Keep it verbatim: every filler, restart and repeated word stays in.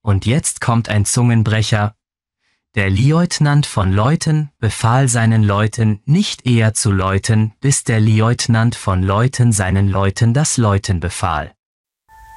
Und jetzt kommt ein Zungenbrecher. Der Lieutenant von Leuten befahl seinen Leuten, nicht eher zu läuten, bis der Lieutenant von Leuten seinen Leuten das Läuten befahl.